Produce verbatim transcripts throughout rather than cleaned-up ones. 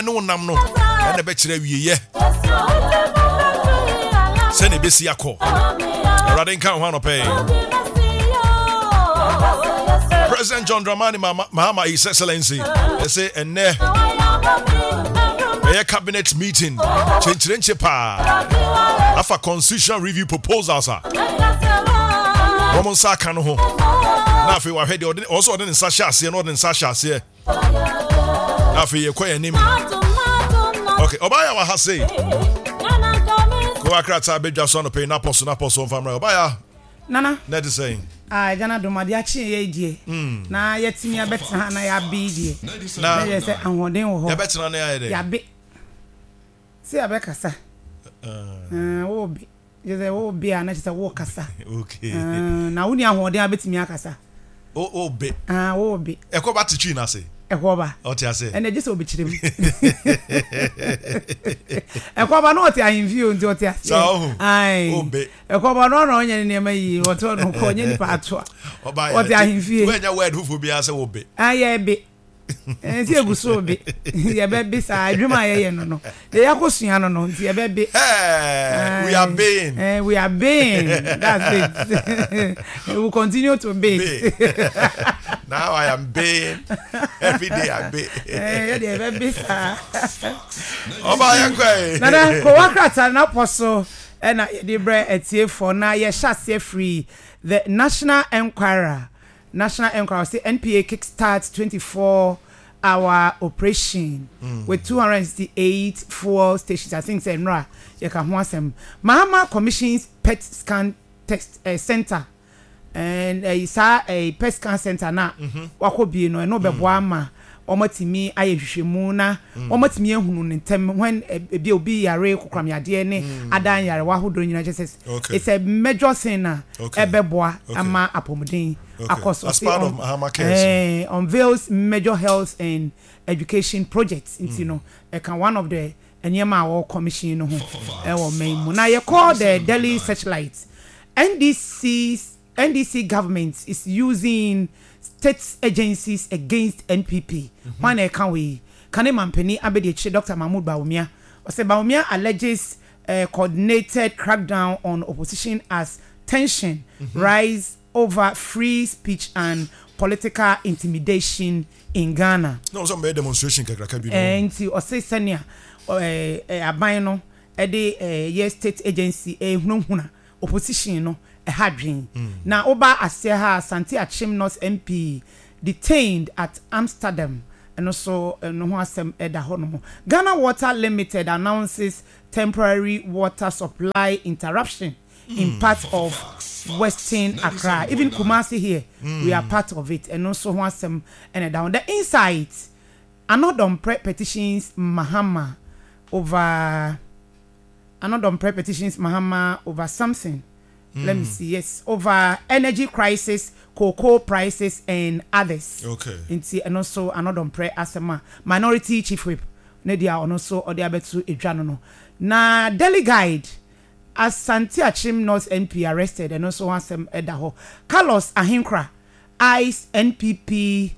no nam no and the betchere wiye send a besi akọ Radin kan ho no pay President John Dramani Mahama His Excellency they say enne a cabinet meeting chenchirenche pa afa constitutional review proposals are Roman Saka no ho na afi wa hwede also odin sasha ase no odin sasha ase na afi ye kwa yanim okay obaya wa ha say ko akrata bedwa so no pay na poso na poso famra obaya nana na dey saying ah jana do made achi ye die na yetimi abetena na ya be die na ye say ahoden wo ho ya betena na ya dey ya be si abekasa eh wo be je say wo be ana say wo kasa okay na woni ahoden abetimi akasa o o be ah wo be e ko ba titwi na say e ko ba o ti ase ene je say obechirem e ko ba no ti ahimfi o nti o ti ase ai o be e ko ba no no onye ne ma yi o to no ko onye ni pa ato o ti ahimfi we nya word hu fo bi ase wo be ah ye be eh ti eguso be ye be be sa adwuma ye ye no no ye yakosua no no nti ye be be hey we are being eh we are being that's it we will continue to be now I am being every day I be eh ye be be sa oba yankwe nana ko wakrata na poso e na ye de bre etie for na ye hyase free the National Enquirer National Enquirer say N P A kickstarts twenty-four hour operation mm. with two hundred sixty-eight fuel stations. I think say Nra you can hear some Mahama commissions pet scan test uh, center and uh, is a pet scan center na wako bi no no beboa ma omotimi ayehwehwemu na omotimi ehunu ntem when ebi obi yare kokram yade ne adan yare wahodo nyina jesus it's a major thing na ebeboa ama apomuden akoso as part of Mahama case eh unveils major health and education projects mm. you know e can one of the enyema our commission no ho e wo memu na ye call the Delhi Searchlight N D C's N D C government is using state agencies against N P P. One mm-hmm. can we can a mampeni abedi Doctor Mahmoud Bawumia or say Bawumia alleges uh, coordinated crackdown on opposition as tension mm-hmm. rise over free speech and political intimidation in Ghana. No, some demonstration kakraka bi. And or say senior eh aban no e de eh state agency eh hunhuna opposition no a hadrin. Mm. Now Oba Aseha Santi Achim North M P detained at Amsterdam and also uh, no asem eda hono. Ghana Water Limited announces temporary water supply interruption mm. in part of Western Accra. Even Kumasi here, mm. we are part of it. And also asem and down the inside. Another petitions Mahama over another petitions Mahama over something. Mm. Let me see. Yes, over energy crisis, cocoa prices, and others. Okay. And also another prayer asema minority chief whip. Nedia and also or the abetu ejanono. Na Delhi Guide as Santi Achim North N P arrested and also one some edaho. Carlos Ahinkra, ICE N P P.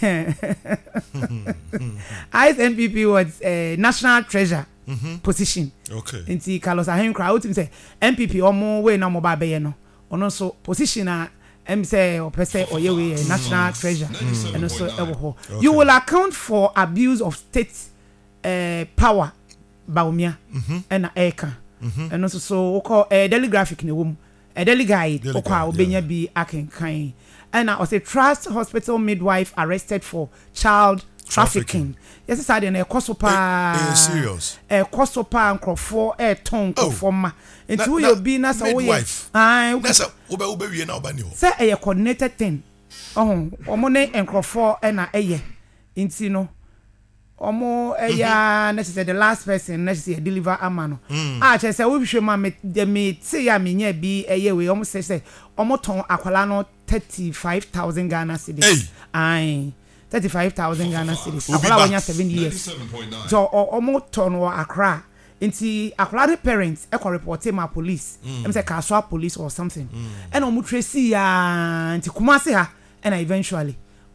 ICE N P P was a uh, national treasure. Mm-hmm. Position. Okay. Inti Carlos Ahinkra out him say N P P omo we na mo ba be no. Ono so position a em say or person or ye we national treasure. Mm-hmm. And also ewo okay. You will account for abuse of state uh, power Bawumia mm-hmm. and Eka. Mm-hmm. And also so call a uh, daily graphic ne wom. A daily guide okwa obenya bi akenkan. And I say Trust Hospital midwife arrested for child trafficking. Yes, it's na ekosopa. Eh, serious. Ekosopa nkrofo e ton nkrofo ma. Enti wo obi na sa wo ye. Ah, na sa wo be wo be wie na oba ni ho. Say e coordinated thing. Oh, omo ne nkrofo e na eye. Enti no. Omo eya na say the last person na say deliver amano. Ah, che say wo hwe ma me me say ya me nya bi eye we omo say say omo ton akwala no thirty-five thousand Ghana cedis. Ai. thirty-five thousand Ghana cedis. Akwala wanya seven years. So omo ton wa Accra. Inti Accra the parents e ko report him a police. Em say Kaswa police or something. And omo trace ya inti Kumasi ha and eventually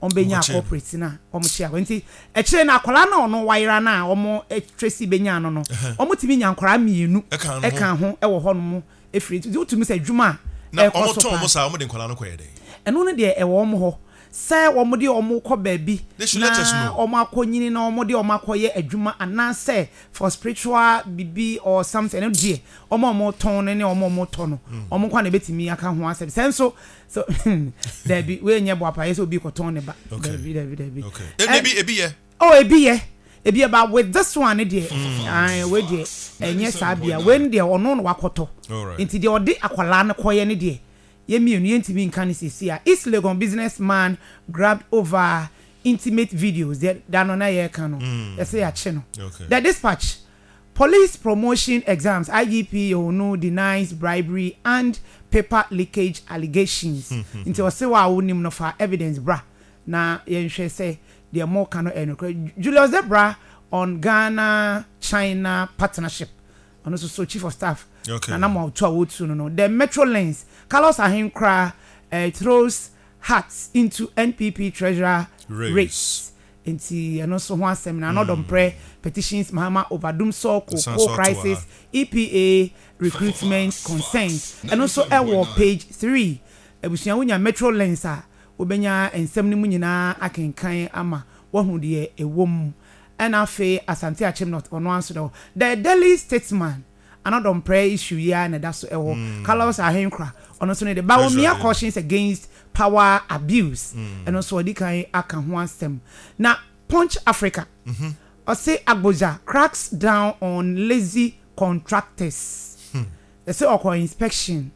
on benya corporate na omo chia nti e kire na akwala na ono wire na omo Tracy benya no no omo timi nya akwara mienu e kan ho e wo ho no mo e free nti utumi se adwuma na omo to omo sa omo de nkwala no koye dey eno no de e wo omo ho say omo de omo kọ baabi na omo akonyini na omo de omo akoye adwuma ana say for spiritual bibi or something no de omo omo ton ne omo omo ton no omo kwa na betimi aka ho asem senso so there be we nye boapa yeso obi ko ton ne ba there be there be there be okay ebi ebi ye oh ebi ye ebi about with this one ne de ah we de enye sabia when de ono no wakoto nti de odi akwala ne koye ne de Yemi Unientimi Nkanisisia, East Legon businessman grabbed over intimate videos that on a cano. They say a channel. The dispatch. Police promotion exams. I G P O no denies bribery and paper leakage allegations. Into a sewa unim no for evidence, bra. Na yen say they are more cano and Julius Debra on Ghana China partnership. And also so chief of staff. Okay. And I'm out to no no. The Metro Lens, Carlos Ahinkra uh, throws hats into N P P treasurer race. race. Into and also one seminar, not on prayer petitions, Mahama Overdum so cocoa crisis, E P A recruitment concerns, and also a war page three. Ebusiawunya Metro Lens a obenya ensem mu nyina akenkan ama wohu de e wom and afi Asante Achem not on one so the Daily Statesman. Another prayer issue ya na that's ewo Carlos Ahenkra ono so ne de ba omia cautions against power abuse and also di kan aka ho asem na Punch Africa mm-hmm. or say Agboja cracks down on lazy contractors hmm. they say okwa inspection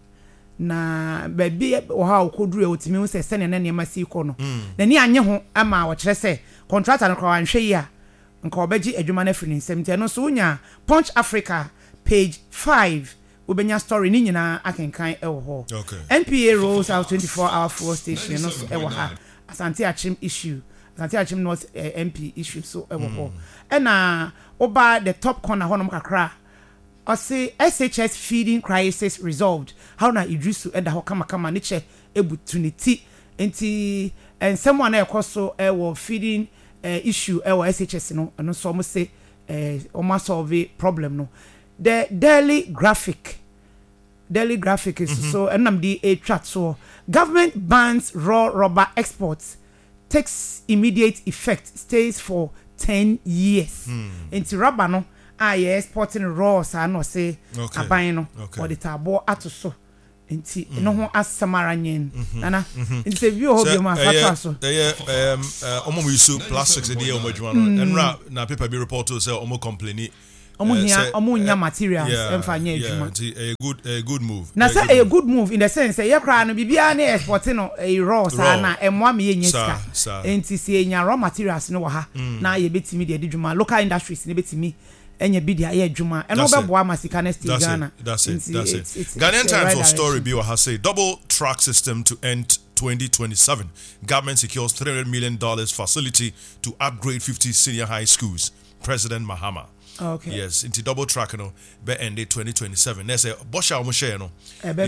na baby o ha okoduru e otimi wo se se ne ne ma si ko no na ni anye ho ama wo kire se contractor no kwa anhwe yi a nka obeji adwuma na firi nsem tie no so unya Punch Africa page five ubenya story ni nyina akenkan ewo ho N P A rolls out twenty-four hour fuel station no ewo ha Asante Achem issue Asante Achem North uh, M P issue so ewo ho na oba the top corner honom kakra o say S H S feeding crisis resolved how na Idrisu eda ho kama kama ne che ebutuniti enti and someone na ekoso ewo feeding uh, issue ewo S H S no no so mo say eh uh, o ma solve problem no. The Daily Graphic. Daily Graphic is mm-hmm. so N M D A chat so government bans raw rubber exports, takes immediate effect, stays for ten years. Mm. Into rubber no, ah yeah, exporting raw sa no say aban no or the tabo ato so. Inti no ho asamara nyen nana inti se view hobi ma fatwa so eh um omo mu use plastics e dey omo adwuma no enra na paper be report to say omo complain omo hia omo nya materials emfa nya adwuma a good a good move na say a good move in the sense say ye kra no bibia na export no a raw sa na emwa me nya sika enti se nya raw materials no wo ha na ye betimi de adwuma local industries ne betimi enya bidia ye adwuma eno be boa masika na still Ghana that's it that's it Ghanaian Times of story be what say double track system to end twenty twenty-seven government secures three hundred million dollars facility to upgrade fifty senior high schools President Mahama. Okay. Yes, into double track no be end twenty twenty-seven. They say Bosha omo share no.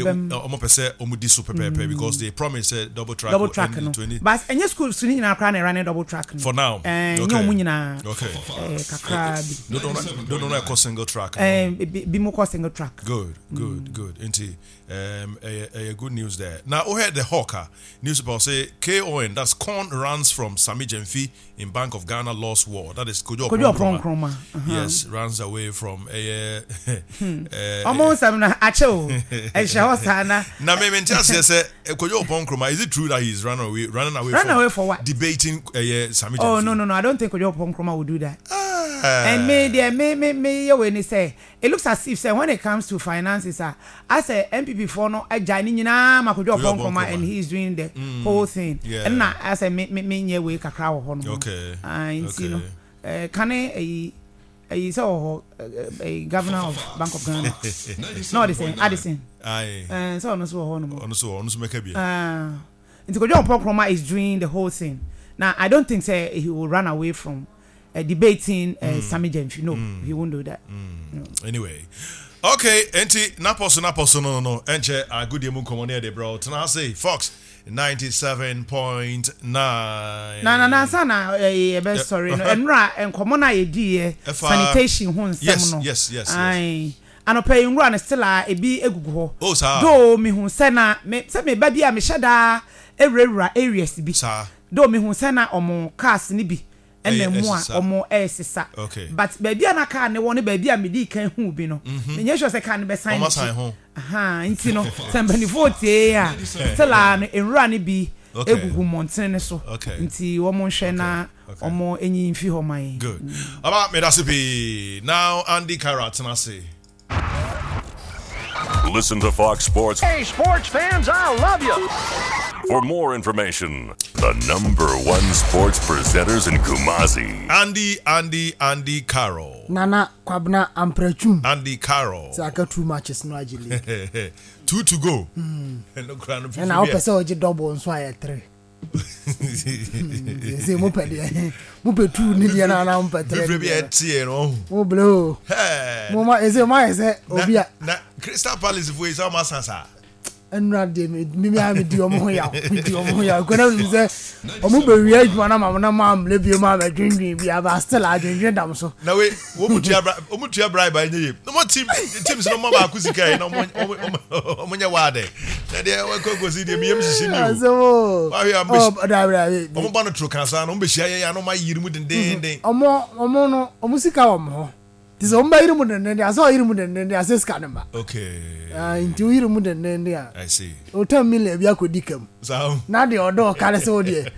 Omo pese omo diso pepepe because they promise uh, double track double track no. twenty But any school suni nyina kra na run double track no. For now. Eh nyo mu nyina. Okay. Eh kakra bi. No no no no no single track. Eh bi mo single track. Good, good, mm. good. Into um a, a good news there. Now we heard the hawker newspaper say K O N that's corn runs from Sami Jemfi in Bank of Ghana lost war. That is Kojo Nkrumah. Yes, runs away from a almost I'm not acho e shawsana na me me tell say Kojo Nkrumah is it true that he's run away running away run from away for what debating uh, Sami Jemfi? Oh no no no I don't think Kojo Nkrumah would do that. Ah. And me there me me me when he say it looks as if say when it comes to finances uh, I say M P P for no ajani nyina Kojo Nkrumah and he's doing the mm. whole thing yeah. And na I say me me me we kakra wo ho no. Okay. Ah okay. You know eh can e I saw a governor of Bank of Ghana. No, Addison. Addison. Aye. And so on so on. On so on so make a be. Ah, into Kojo Nkrumah is doing the whole thing. Now I don't think say he will run away from uh, debating uh, mm. Sami Jemfi. No, mm. he won't do that. Mm. No. Anyway. Okay, enti naposo naposo no no enche agudie mu komo de bro. Tena say Fox ninety-seven point nine. Na na na sana eh be sorry no enra enkomo na yedie sanitation ho nsem no. Yes, yes, yes. Ai. Anopa enra na still a ebi egugu ho. Oh sir. Do me hu se na me se me ba bia me hyeda ewurawura areas bi. Sir. Do me hu se na omo cars ni bi. Ene mu a omo esisa. But baby ana car ne won baby a medi kan hu bi no. Me nye sure se car ne be sign. Omo sign ho. Aha, nti no sembani vote ya. Still a no enra ne bi egugu mountain ne so. Nti wo mo hwe na omo enyi mfi ho mai. Good. About me that's be. Now Andy Carrot na say. Listen to Fox Sports. Hey, sports fans, I love you. For more information, the number one sports presenters in Kumasi. Andy, Andy, Andy Carroll. Nana Kwabna Amprechum. Andy Carroll. Saka two matches no agile. Two to go. Mm. And no crown. And I hope so double on so I three. Say mo pede mo pe two ni dia na na mo pe three. Be be tie no. Mo blow. Hey. Mo ma ese ma ese obi a. Na Crystal Palace for is almost sansa. Enra de me me am di omo ho ya. Di omo ho ya. Ko na mi se omo be wi adwuma na ma na ma am le bi ma ba dwindwin bi aba still adwindwin dam so. Na we wo mu tua wo mu tua bribe ba nye. No mo team teams no mo ba akuzika na mo mo nya wade. Na de we ko go si de mi yem sisi ni. So. Wa hia Oh, da bra. Omo ba no tro kansa na omo be hia ya no ma yiri mu den den den. Omo omo no omo sika wo mo. This on by him and I saw him and I says Canama. Okay. Uh, into him and there. I see. O tell me, Biaco Dickum. So now the order, Calaso, dear.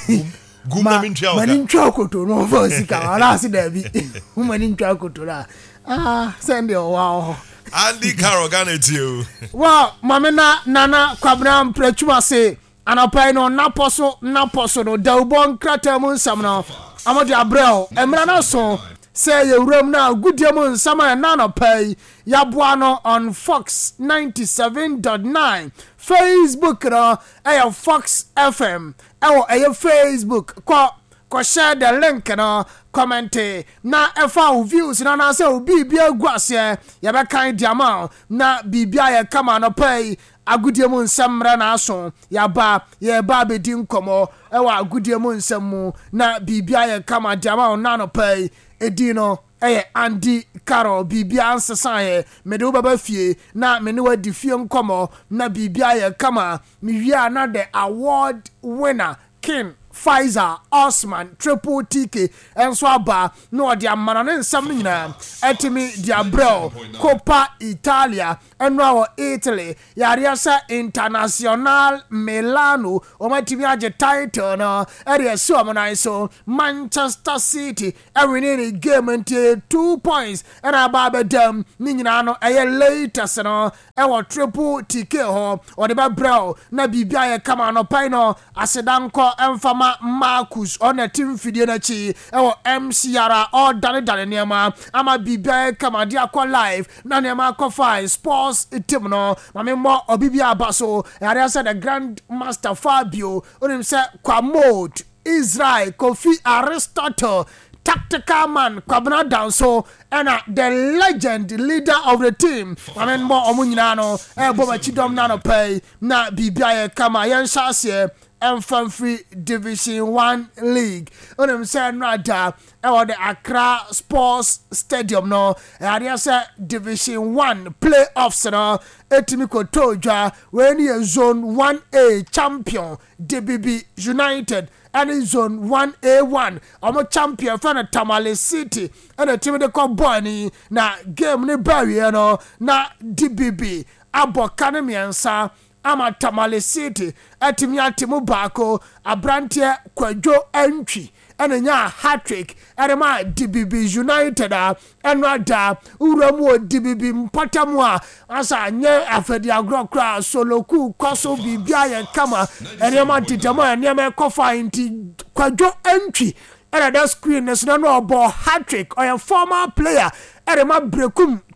Guma in Chow. Man in Choco to no for Sika, I'll see there be woman in Choco to that. Ah, send your wow. Andy Carroll, got it you. Well, Mamma Nana Quabram Prechuma say, and a pino, Naposo, Naposo, Delbon Cratamun Samno, Amadia Brel, and Manaso. Say you room now, good demon summer and nano pay Yabuano on Fox ninety-seven point nine. Facebook no ayo Fox F M. Ayo ayo Facebook. Ko ko share the link no comment na efa views na na say obi bia guase ya be kan diamond na bibia ya kama no pay agudiem nsamra na aso ya ba ya ba be di nkomo e wa agudiem nsamu na bibia ya kama diamond na no pay edino eh Andy Carroll bibia ansesa ye me de baba fie na me ne wadi fie nkomo na bibia ya kama me wia na the award winner King Pfizer Osman Triple T K enso aba no de amana ne nsam nyina etimi dia bro Coppa Italia enwa Italy yare sa International Milano o matimi age title no area so amana so Manchester City every game into two points and aba dem ni nyina no eye latest no e Triple T K ho o de ba bro na bibia ye kama no pai no asedanko emfama Marcus on a team video na chi ewo M C R all dane dane niema ama bibia kama dia kwa live na niema kwa fine sports team no mame mo obibia abaso yare say the Grand Master Fabio onim say kwa mode Israel Kofi Aristotle tactical man Kwabena Danso and uh, the legend leader of the team mame mo omunyina no e bo ma chidom na no pay na bibia kama yen shase Infantry Division one League. Onem say nada e wo the Accra Sports Stadium no. Area say Division one playoffs no. Etimi ko toja when you zone one A champion D B B United and zone one A one. Omo champion for na Tamale City and a team de ko boni na game ni barrier no na D B B abokane miensa ama Tamale City etimi atimu bako abrantie Kwadwo Antwi ene nya hat-trick ene ma D B B United a enwada uramu D B B mpatamu a asa nye afedi agrokra soloku koso bibia ye kama ene ma titamo ene ma kofa inti Kwadwo Antwi ene that screen is no no ball hat-trick or a former player ene ma brekum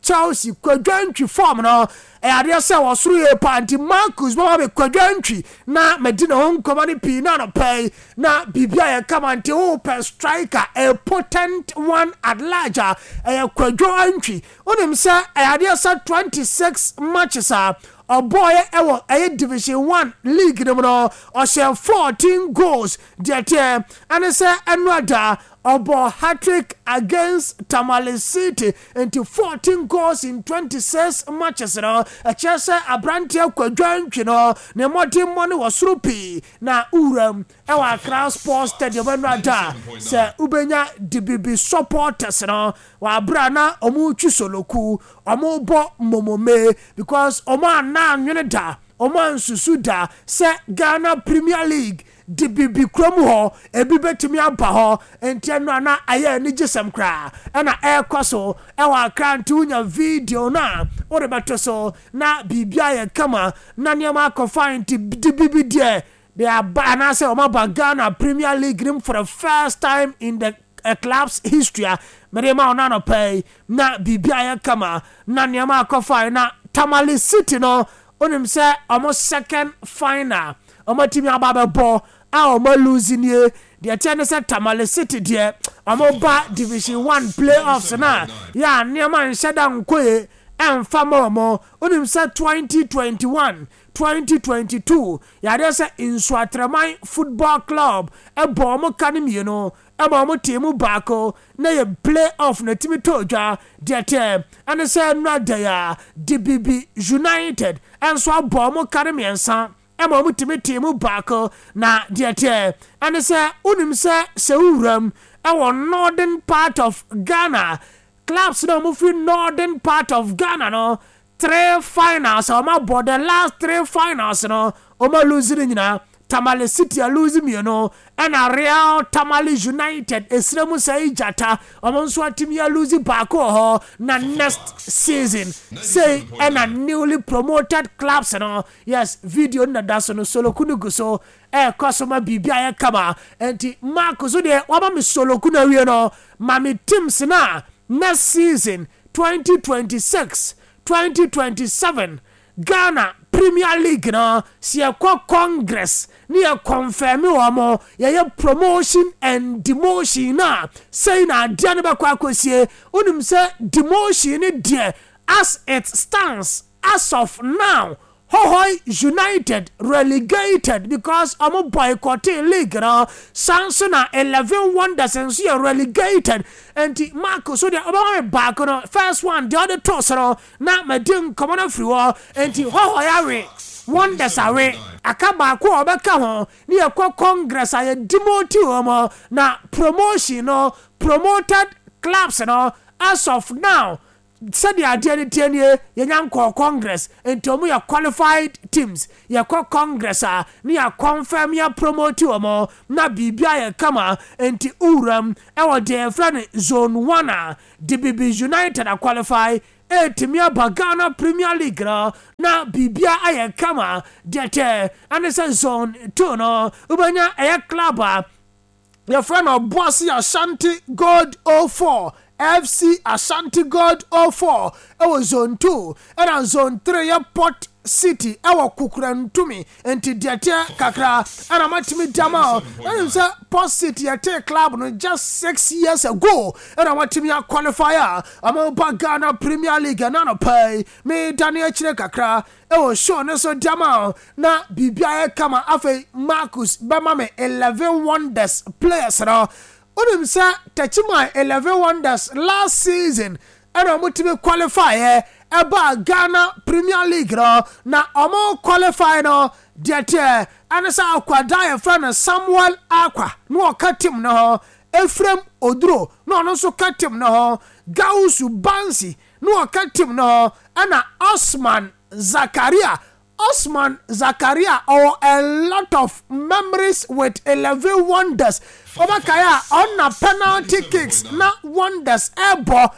Chelsea kwadwantwi form no e ade se wo soro ye panti Marcus baba be kwadwantwi na medina hon komani pi na no pay na bibia ye kamante o per striker a potent one at large e kwadwantwi onim se e ade se twenty-six matches a a boy ewo a division one league no o share fourteen goals there and say another Obo hat-trick against Tamale City into fourteen goals in twenty-six matches. No, a chase a brantia kwadwantwi no ne moti money was rupi na uram ewa Accra Sports Stadium enrada se ubenya D B B supporters no wa brana omu chusoloku omu bo momome because omu ana nwene da omu ansusu da se Ghana Premier League D B B kromu ho ebi betimi aba ho enti no na aye ni gisem kra na e kwaso e wa kra ntunya video na o de beto so na bibia ye kama na niam find D B B there they are na say o ma Ghana Premier League rim for the first time in the uh, club's history merema ona no pay na bibia ye kama na niam find na Tamale City no onim say almost second final o ma timi aba bo a o ma losing ye the ten say Tamale City there o ba division one playoffs na ya niam an sheda nkoye emfa mo onim say twenty twenty-one twenty twenty-two ya dey say Insuatreman Football Club e bo mo kanim you know e bo mo team baako na ye playoff na timi toja the ten and say no dey D B B United and so bo mo kanim yensa ema mu timi timu baako na diete and say unim say se uram our northern part of Ghana clubs no move in northern part of Ghana no three finals or my board the last three finals no o ma losing nyina Tamale City are losing you know and a Real Tamale United esremu say jata omonso atimi are losing baako ho na next season say and a newly promoted clubs no yes video na daso no solo kunugu so e kwasoma bibia ya kama enti Marcus so de waba me solo kuna wie no mami teams na next season twenty twenty-six twenty twenty-seven Ghana Premier League no si ekwa Congress ni e confirm wo ye promotion and demotion na say na dia ne bakwa akosie unim say demotion ni dia as it stands as of now Hohoi United relegated because I'm boycotting league no Sansona eleven Wonders and see relegated and Marcus so they about back no first one the other toss no na medin common free war and Hohoi Wonders away akaba ko obeka ho ni ekwa Congress aye demote omo na promotion no promoted clubs no as of now said the idea tenye yenyanko Congress enti omu ya qualified teams ya kwa Congress a ni ya confirm ya promote omo na bibia ya kama enti uram ewo de friend zone one a D B B United a qualify etimia Ghana Premier League na bibia aye kama dete and say zone two no ubanya aye club a your friend of Bossy Ashanti Gold oh four F C Ashanti God oh four ewo zone two and zone three ya Port City ewo Kukurantumi enti diate kakra and amatimi dama and say Port City ate club no just six years ago and amatimi ya qualifier amaba Ghana Premier League and no pay me Daniel Chire kakra ewo show no so dama na bibia kama afi Marcus bema me eleven Wonders players no Unim say Techima eleven Wonders last season and omutime qualify eh eba Ghana Premier League no na omo qualify no diete and say akwada friend Samuel Akwa no katim no Ephraim Odro no no so katim no Gausu Bansi no katim no ana Osman Zakaria Osman Zakaria or a lot of memories with eleven Wonders. Obakaya on a penalty kicks na Wonders ebo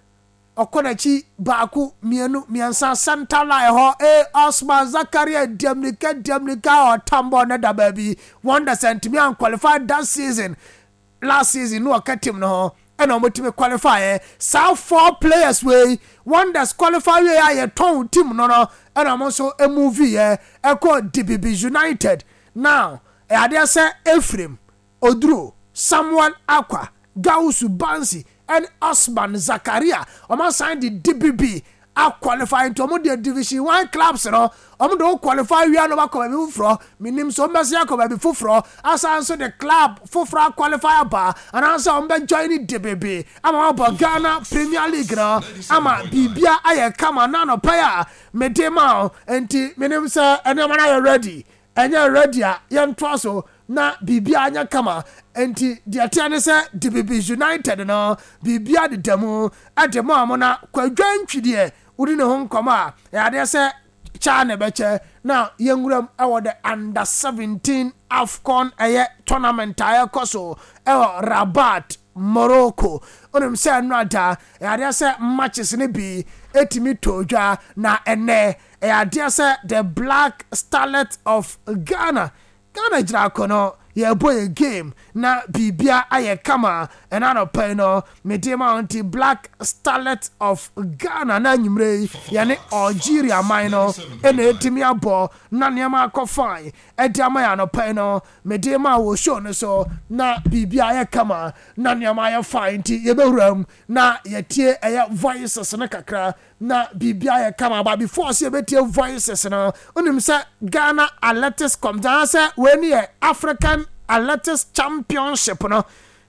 okonachi baku mienu miansa Santa Lai ho e Osman Zakaria Demnika Demnika or Tambo na baby Wonders and me qualified that season last season no katim no and I'm to qualify. So four players way one that's qualify we are ton team no no and I'm also a movie eh called D B B United. Now I dare say Ephraim Odro Samuel Aqua Gausu Bansi and Osman Zakaria I'm signed the D B B are qualifying to the division one clubs no I'm don't qualify we are no come be fufro minim so mbesia come be fufro as answer the club fufro qualifier bar and answer on be join D B B am about Ghana Premier League no ama bibia aye kama na no player medema enti minim say enema na ready enya ready a yento so na bibia anya kama enti dia tiane say D B B United no bibia de demo ademo amona kwadwantwide uri ne ho nkoma ya de say China beche now yenguram awo the under seventeen AFCON aye tournament aye koso ewo Rabat Morocco onim say nada ya de say matches ne bi etimi tojwa na ene ya de say the Black Starlet of Ghana Ghana jira kono ye boy game na bibia aye kama enano pay no medema anti Black Starlet of Ghana na nyumre yani Algeria mino ene etimi abo na niam akofan ediama ya no pay no medema wo show no so na bibia aye kama na niam aye fine ti ye bewuram na ye tie aye voices na kakra na bibia aye kama ba before se be tie voices no onim say Ghana Athletics come down say when ye African Athletics Championship no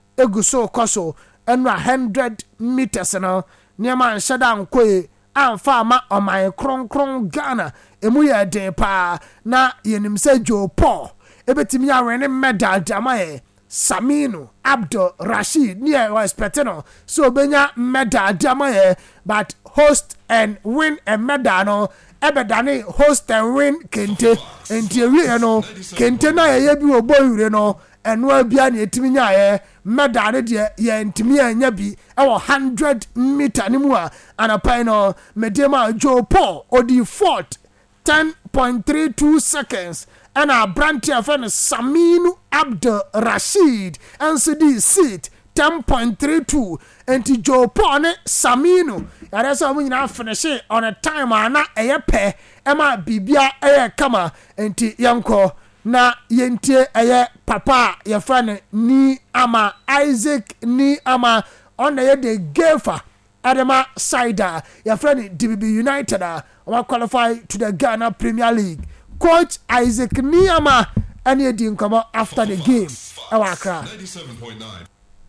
eguso koso enra one hundred meters no niama nshada nkoe amfa ma oman kron kron Ghana emu ye den pa na yenim se Joe Paul ebetimi awene medal damaye Saminu Abdul Rashid near was peteno so benya medal damaye but host and win a medal no ebedane host and win kente enti ewie no kente na ye bi wo boyure no eno abia na etimi nyae medal de ye ntimi anya bi e one hundred meter ni mu a anapai no medema Joe Paul odi fourth ten point three two seconds and a branch of Saminu Abdul Rashid and so the seat ten point three two and to Joe Paul Saminu yare so mu nyina finish on a time ana eye pe ema bibia eye kama enti yanko na yentie eye papa ye friend ni ama Isaac ni ama on the de Gefa Adama Sider ye friend D B B United uh, qualify to the Ghana Premier League. Coach Isaac Niama and he didn't come out after the game. ninety-seven point nine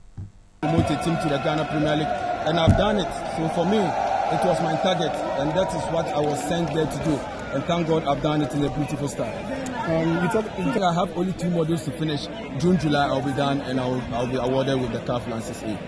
Promoted team to the Ghana Premier League, and I've done it. So for me, it was my target, and that is what I was sent there to do. And thank God I've done it in a beautiful style. Um, you, talk, you think I have only two modules to finish. June, July, I'll be done, and I'll, I'll be awarded with the C A F Lances A.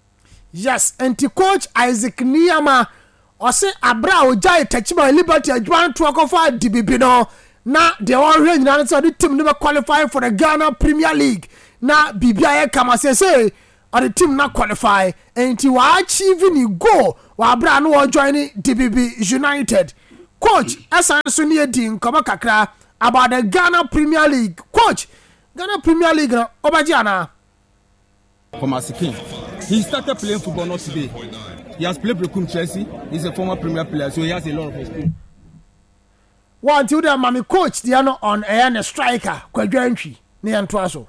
Yes, and to Coach Isaac Niama, or say Abra Ojai Tachima Liberty, Juan Tuakofa D B B no. Na the one range na so the team never qualify for the Ghana Premier League. Na B B I kama say say or the team not qualify and you are achieving you go wa bra no join D B B United. Coach Asan Sunie Din kama kakra about the Ghana Premier League. Coach Ghana Premier League no obajiana for Masikin. He started playing football not today. He has played Brecum Chelsea. He's a former Premier player, so he has a lot of experience. One to the mommy coach the ano on a striker kwadwantwi ne yantoaso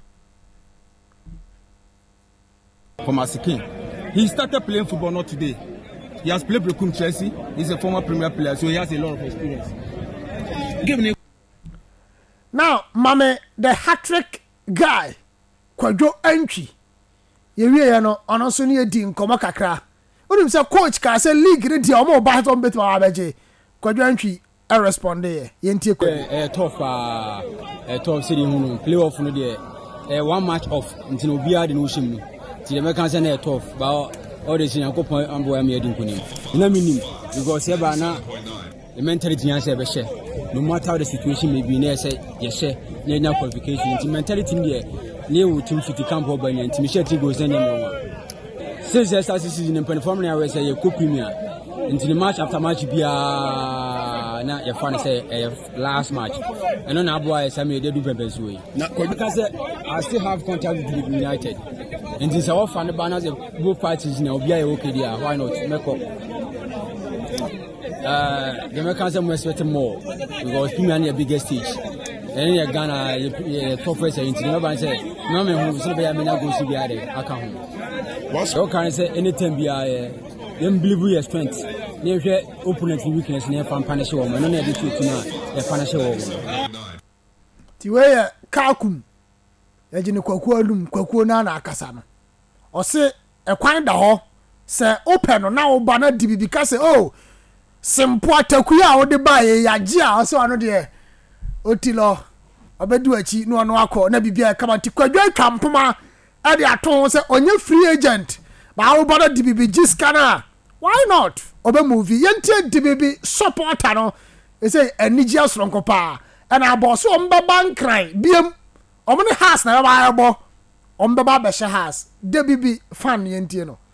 for Masikin. He started playing football not today. He has played Brecum Chelsea. He's a former Premier player, so he has a lot of experience. Give me now, mommy the hat-trick guy kwadwo antwi ye wie ye no ono so ne edi nkomo kakra. Onim say coach ka say league ne dia omo ba to mbet ma abeje kwadwo antwi I respond there. Yentie ko. Eh tough ah eh tough city hunu playoff no there. Eh one match off until obiara de no shim me. Ti dem kan say na tough ba all the senior kopon ambo am yedi nkonim. Na minim because e ba na the mentality yan say be share. No matter how the situation may be na say ye share na nya qualification. The mentality there na wo team fit camp over na team share ti go say na mo. Since the start season in perform na we say ye co premier. Into the match after match be na your fan say last match and on abo I say me dey do pepper so now because I still have contact with United nti sɛ wɔfa ne ba na sɛ both parties na obi ayɛ okay dia why not meko uh the American say we expect more because Premier na biggest stage and in Ghana the top first in the ban say no me hu so be ya me na go si bia de aka ho what's you can say anytime bia dem believe your strength na hwɛ opponent weakness na fan punish wo no na dey to na e punish wo ti we kakum yagine kwakuo alum kwakuo na na akasa no ɔse ɛkwan da hɔ sɛ open no na wo ba na di bibi ka sɛ oh simpo atakuya a wo de ba ye yagye a ɔse ɔno de otilo obedu achi no ɔno akɔ na bibia kama ti kwadwa twampoma e de ato ho sɛ onye free agent ba wo ba na di bibi giskana why not obe movie yente di bibi supporter no e say anigi asronko pa na aboso ombaba nkran biem omne has na ba ayebo ombaba be she has de bibi fan yente no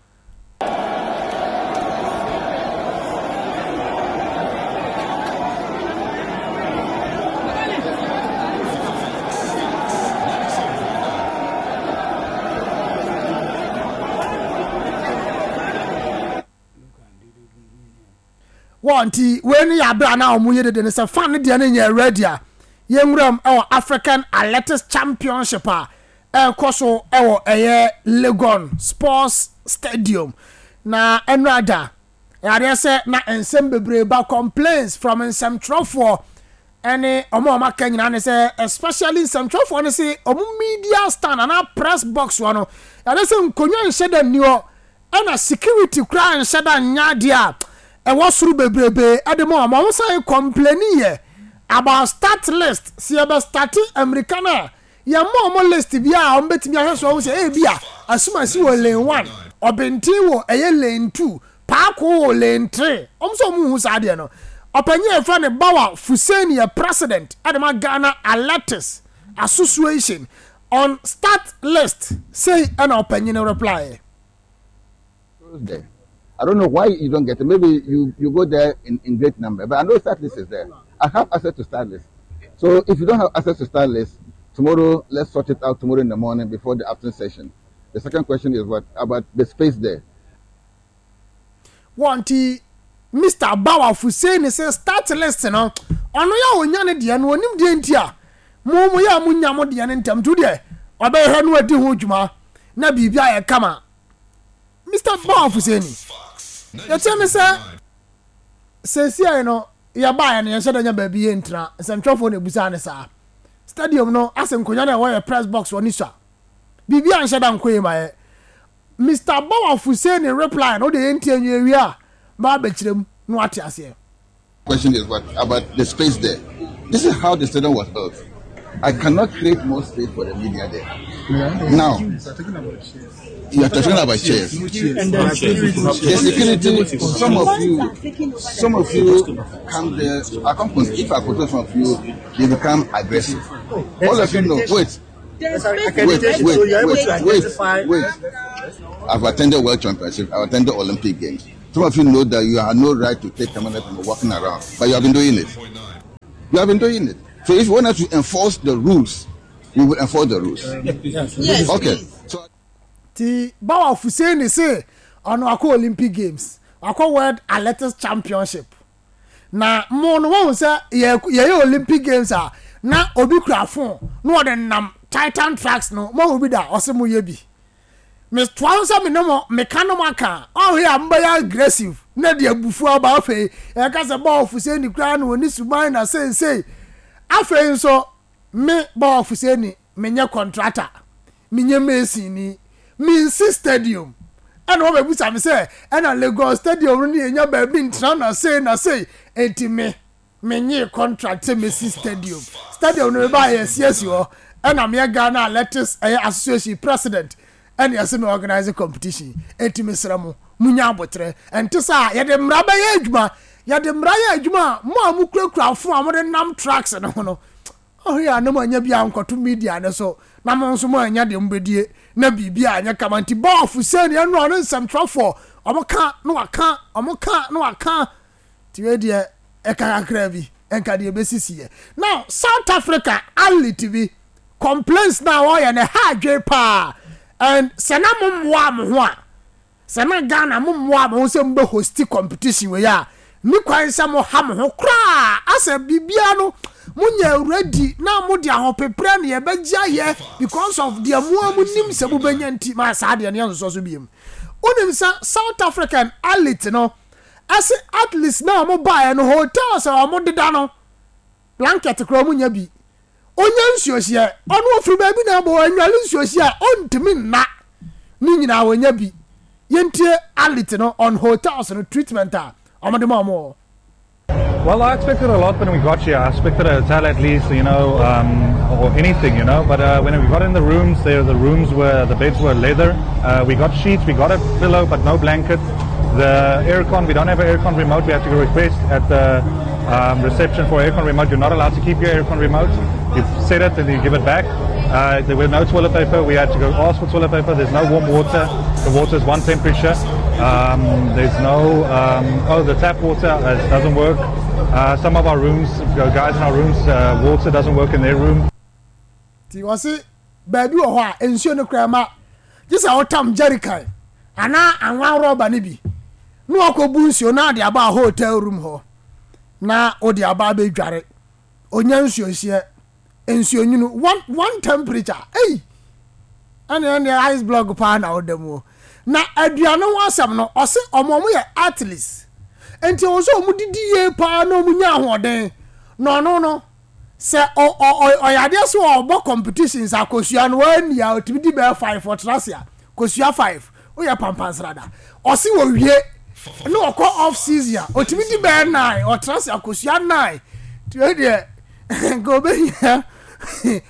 wanti when ya bra na omu yede de se fan de na nya ready a yenwuram e African Athletics Championship a e koso e wo eye Legon Sports Stadium na enrada ya se na ensem bebre ba complaints from ensem trofo ene omo oma kanyina ne se especially ensem trofo ne se omu media stand na press box wono ya se nkonwa nheda niwo ana security kra nheda nya dia e wasuru bebrebe ademo amon say complain here about start list si ebe starting americana ya mo mo list bia o betimi ahweso wo say e bia asuma si wo lane one obenti wo eye lane two paako wo lane three omso mu hu sa de no opanye e fa ne bawa Fuseni ya president adema Ghana Athletics Association on start list say an opinion reply there. I don't know why you don't get it. Maybe you, you go there in, in great number. But I know start list is there. I have access to start list. So if you don't have access to start list, tomorrow, let's sort it out tomorrow in the morning before the afternoon session. The second question is what about the space there? Wanti Mister Bawa Fuseni say start list no. Ono ya onya ne de no onim de ntia. Mo mo ya munya mo de ne ntam tu de. Obe he no adi ho dwuma. Na bibia ye kama. Mister Bawa Fuseni ya tell me sir say say no ya ba ya ne sheda nya ba bi entra sentwofo na busa ne sa stadium no asem konya na we press box woni so bibi an sheda nkoye ma Mister Bawa Fuseni reply no de enti anyu wi a ba ba kirem no ate ase. Question is what about the space there? This is how the stadium was built. I cannot create more space for the media there. Yeah. Now, you are talking about chairs. And the security, some of you, some of you come there. I come if I put some of you, they become aggressive. All of you know. Wait, wait, wait, wait, wait, wait. I've attended World Championship. I've attended Olympic Games. Some of you know that you have no right to take camera and walking around, but you have been doing it. You have been doing it. So if you want us to enforce the rules, we will enforce the rules. Yes. Okay. So the Bawa Fuseni say on akọ Olympic Games, akọ World Athletics Championship. Na mo no won say ye ye Olympic Games a na obi kura phone no de nam Titan tracks no mo obi da osemo ye bi. Me twansa me no me kanu maka oh here am ba aggressive na de abufu aba afi e ka say Bawa Fuseni kura no oni suman na say say afen so me Bawa Fuseni me nya contractor me nya mason ni me stadium and what we say me say and Lagos stadium ni nya ba bi ntra na say na say enti me me nya contract me stadium stadium no ba yes yes yo and am Ghana Athletics Association president and yes me organize competition enti me sramo munya abotre enti sa ye de mra ba ye adwuma ya de mra ye adwuma mo amukura fo amode nam tracks no no oh ya no manya bia nkoto media ne so na mo nso mo anya de mbedie na bibia anya kamanti Bawa Fuseni anu no nsem trafo omoka no aka omoka no aka tiwe de e kan akra bi enka de besisi now South Africa Ali T V complaints now o ya ne ha dwe pa and sena momwa mo ho a sena Ghana momwa mo se mbe host competition we ya ni kwan sa mo ha mo ho kra asa bibia no munya ready na mo dia ho pepre na ye bagya ye because of the mo nim se bu benya nti ma sa de ne so so biem onim sa South African elite no as at least na mo buy no hotel so mo deda no blanket kro munya bi onya nsuohia ono ofiri ba bi na bo anwale nsuohia ontimi na ni nyina wonya bi yentie elite no on hotels no treatment a omode mo. Well, I expected a lot when we got here. I expected a hotel at least, you know, um, or anything, you know. But uh, when we got in the rooms, there the rooms were the beds were leather. Uh, we got sheets, we got a pillow, but no blanket. The aircon, we don't have an aircon remote. We have to request at the um, reception for aircon remote. You're not allowed to keep your aircon remote. You set it and you give it back. Uh, there were no toilet paper. We had to go ask for toilet paper. There's no warm water. The water is one temperature. Um, there's no um, oh the tap water uh, doesn't work. Uh, some of our rooms, guys in our rooms, uh, water doesn't work in their room. Ti wasi baby o ho a ensuo ne krama just a otam jerrycan ana anwa roba ne bi no akobu nsuo na de aba hotel room ho na o de aba be dware onya nsuo hie ensuo nyunu one one temperature eh ana ana ice block pa na odemo na aduane ho asam no ose omomo ye at least enti ozo omudidi ye pa na omunya ahoden no no no se o o o yade so obo competitions akosua no wani a otibidi be five for trasia kosua five o ya pampansrada ose wo wie no okọ off season otibidi be nine o trasia kosua nine ti e de go be ya